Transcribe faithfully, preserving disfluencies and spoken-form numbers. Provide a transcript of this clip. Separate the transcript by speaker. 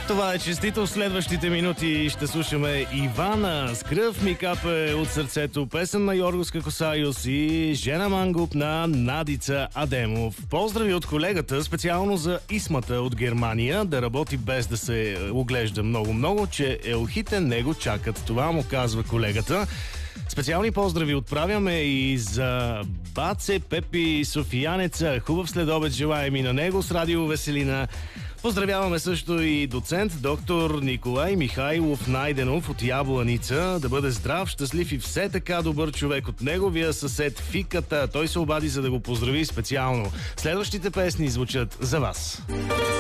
Speaker 1: Това е честито. В следващите минути ще слушаме Ивана с кръв ми капе от сърцето, песен на Йоргоска Косайос и Жена Мангуп на Надица Адемов. Поздрави от колегата, специално за Исмата от Германия, да работи без да се оглежда много-много, че елхите него чакат. Това му казва колегата. Специални поздрави отправяме и за Баце Пепи Софиянеца. Хубав следобед желаем и на него с Радио Веселина. Поздравяваме също и доцент доктор Николай Михайлов Найденов от Ябланица. Да бъде здрав, щастлив и все така добър човек от неговия съсед Фиката. Той се обади, за да го поздрави специално. Следващите песни звучат за вас.